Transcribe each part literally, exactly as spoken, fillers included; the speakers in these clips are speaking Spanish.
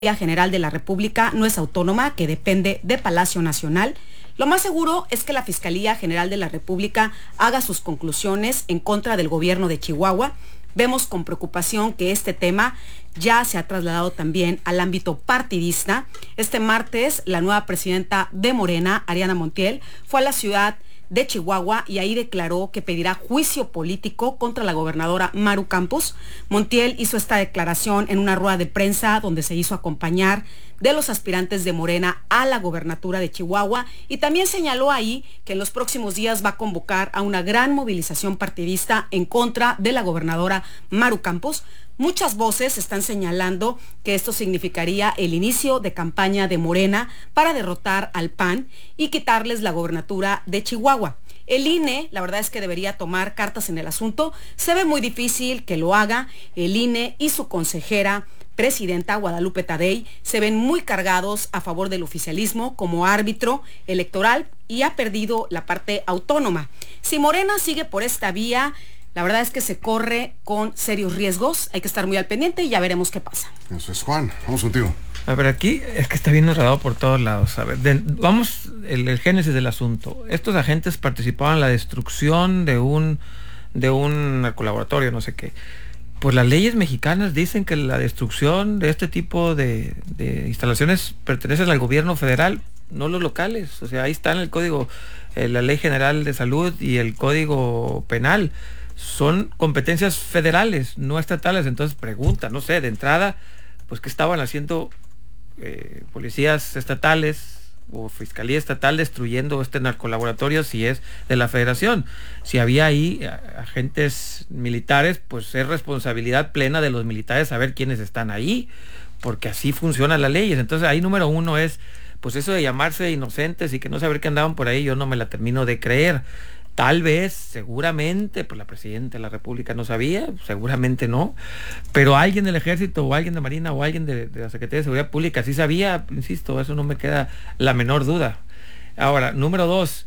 General de la República no es autónoma, que depende de Palacio Nacional. Lo más seguro es que la Fiscalía General de la República haga sus conclusiones en contra del gobierno de Chihuahua. Vemos con preocupación que este tema ya se ha trasladado también al ámbito partidista. Este martes, la nueva presidenta de Morena, Ariana Montiel, fue a la ciudad de Chihuahua y ahí declaró que pedirá juicio político contra la gobernadora Maru Campos. Montiel hizo esta declaración en una rueda de prensa donde se hizo acompañar de los aspirantes de Morena a la gobernatura de Chihuahua y también señaló ahí que en los próximos días va a convocar a una gran movilización partidista en contra de la gobernadora Maru Campos. Muchas voces están señalando que esto significaría el inicio de campaña de Morena para derrotar al P A N y quitarles la gobernatura de Chihuahua. El I N E, la verdad es que debería tomar cartas en el asunto. Se ve muy difícil que lo haga. El I N E y su consejera presidenta Guadalupe Tadei se ven muy cargados a favor del oficialismo como árbitro electoral y ha perdido la parte autónoma. Si Morena sigue por esta vía, la verdad es que se corre con serios riesgos. Hay que estar muy al pendiente y ya veremos qué pasa. Eso es, Juan. Vamos contigo. A ver, aquí es que está bien enredado por todos lados. A ver, de, vamos, el, el génesis del asunto. Estos agentes participaban en la destrucción de un, de un colaboratorio, no sé qué. Pues las leyes mexicanas dicen que la destrucción de este tipo de, de instalaciones pertenece al gobierno federal, no los locales. O sea, ahí está en el código, eh, la Ley General de Salud y el Código Penal. Son competencias federales, no estatales. Entonces pregunta, no sé, de entrada, pues qué estaban haciendo eh, policías estatales o fiscalía estatal destruyendo este narcolaboratorio si es de la federación. Si había ahí agentes militares, pues es responsabilidad plena de los militares saber quiénes están ahí, porque así funcionan las leyes. Entonces ahí número uno es, pues eso de llamarse inocentes y que no saber que andaban por ahí, yo no me la termino de creer. Tal vez, seguramente, pues la presidenta de la República no sabía, seguramente no, pero alguien del Ejército o alguien de Marina o alguien de, de la Secretaría de Seguridad Pública sí sabía, insisto, eso no me queda la menor duda. Ahora, número dos,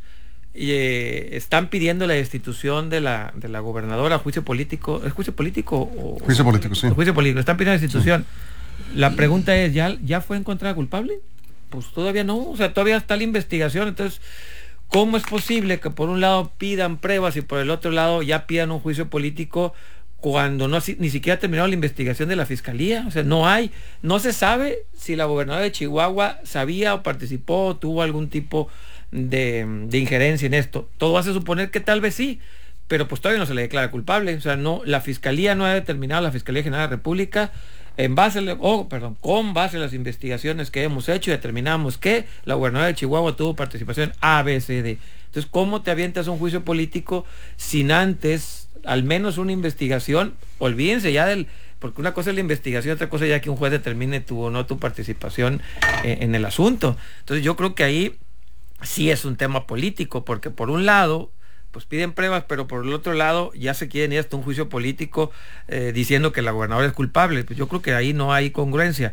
eh, están pidiendo la destitución de la, de la gobernadora, juicio político, ¿es juicio político? O, juicio político, sí. Juicio político, están pidiendo la destitución. Sí. La pregunta es, ¿ya, ¿ya fue encontrada culpable? Pues todavía no, o sea, todavía está la investigación, entonces ¿cómo es posible que por un lado pidan pruebas y por el otro lado ya pidan un juicio político cuando no ni siquiera ha terminado la investigación de la fiscalía? O sea, no hay, no se sabe si la gobernadora de Chihuahua sabía o participó o tuvo algún tipo de, de injerencia en esto. Todo hace suponer que tal vez sí, pero pues todavía no se le declara culpable. O sea, no, la fiscalía no ha determinado, la Fiscalía General de la República, en base, oh, perdón, con base a las investigaciones que hemos hecho, determinamos que la gobernadora de Chihuahua tuvo participación A, B, C, D. Entonces, ¿cómo te avientas a un juicio político sin antes, al menos una investigación? Olvídense ya del, porque una cosa es la investigación, otra cosa ya que un juez determine tu o no tu participación eh, en el asunto. Entonces, yo creo que ahí sí es un tema político, porque por un lado, pues piden pruebas, pero por el otro lado ya se quieren ir hasta un juicio político eh, diciendo que la gobernadora es culpable. Pues yo creo que ahí no hay congruencia.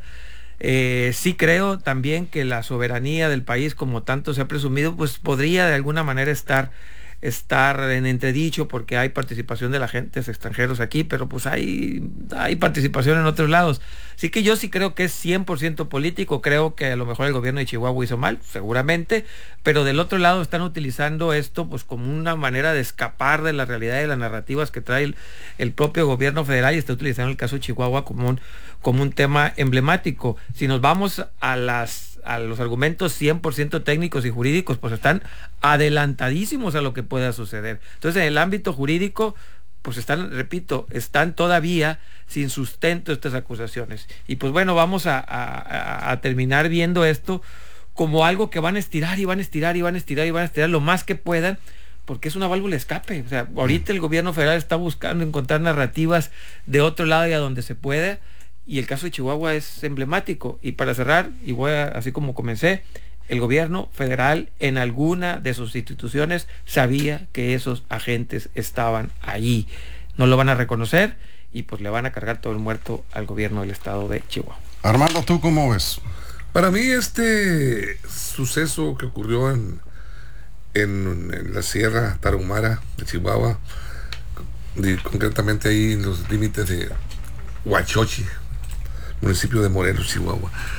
Eh, sí creo también que la soberanía del país, como tanto se ha presumido, pues podría de alguna manera estar estar en entredicho porque hay participación de la agentes extranjeros aquí, pero pues hay, hay participación en otros lados. Así que yo sí creo que es cien por ciento político, creo que a lo mejor el gobierno de Chihuahua hizo mal, seguramente, pero del otro lado están utilizando esto pues como una manera de escapar de la realidad y de las narrativas que trae el, el propio gobierno federal y está utilizando el caso de Chihuahua como un, como un tema emblemático. Si nos vamos a las a los argumentos cien por ciento técnicos y jurídicos, pues están adelantadísimos a lo que pueda suceder. Entonces, en el ámbito jurídico, pues están, repito, están todavía sin sustento estas acusaciones. Y pues bueno, vamos a, a, a terminar viendo esto como algo que van a estirar y van a estirar y van a estirar y van a estirar lo más que puedan, porque es una válvula de escape. O sea, ahorita el gobierno federal está buscando encontrar narrativas de otro lado y a donde se pueda. Y el caso de Chihuahua es emblemático. Y para cerrar, y voy a, así como comencé, el gobierno federal en alguna de sus instituciones sabía que esos agentes estaban allí. No lo van a reconocer y pues le van a cargar todo el muerto al gobierno del estado de Chihuahua. Armando, ¿tú cómo ves? Para mí este suceso que ocurrió en, en, en la Sierra Tarahumara de Chihuahua, de, concretamente ahí en los límites de Huachochi, municipio de Morelos, Chihuahua.